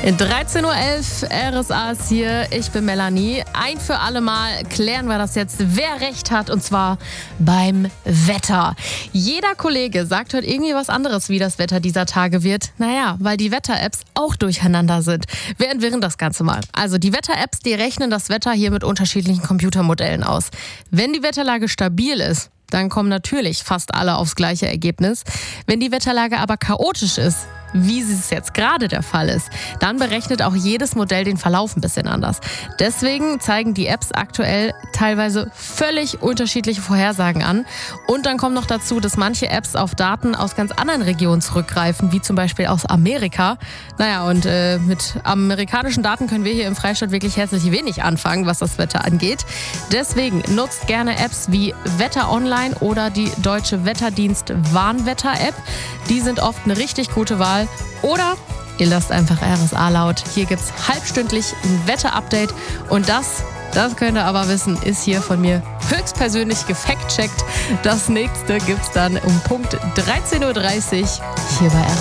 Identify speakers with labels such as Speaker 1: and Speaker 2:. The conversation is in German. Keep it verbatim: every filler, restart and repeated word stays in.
Speaker 1: dreizehn Uhr elf, R S A ist hier, ich bin Melanie. Ein für alle Mal klären wir das jetzt, wer recht hat, und zwar beim Wetter. Jeder Kollege sagt heute irgendwie was anderes, wie das Wetter dieser Tage wird. Naja, weil die Wetter-Apps auch durcheinander sind. Wir entwirren das Ganze mal. Also die Wetter-Apps, die rechnen das Wetter hier mit unterschiedlichen Computermodellen aus. Wenn die Wetterlage stabil ist, dann kommen natürlich fast alle aufs gleiche Ergebnis. Wenn die Wetterlage aber chaotisch ist, wie es jetzt gerade der Fall ist, dann berechnet auch jedes Modell den Verlauf ein bisschen anders. Deswegen zeigen die Apps aktuell teilweise völlig unterschiedliche Vorhersagen an. Und dann kommt noch dazu, dass manche Apps auf Daten aus ganz anderen Regionen zurückgreifen, wie zum Beispiel aus Amerika. Naja, und äh, mit amerikanischen Daten können wir hier im Freistaat wirklich herzlich wenig anfangen, was das Wetter angeht. Deswegen nutzt gerne Apps wie Wetter Online oder die Deutsche Wetterdienst Warnwetter-App. Die sind oft eine richtig gute Wahl. Oder ihr lasst einfach R S A laut. Hier gibt es halbstündlich ein Wetter-Update. Und das, das könnt ihr aber wissen, ist hier von mir höchstpersönlich gefact-checkt. Das nächste gibt's dann um Punkt dreizehn Uhr dreißig hier bei R S A.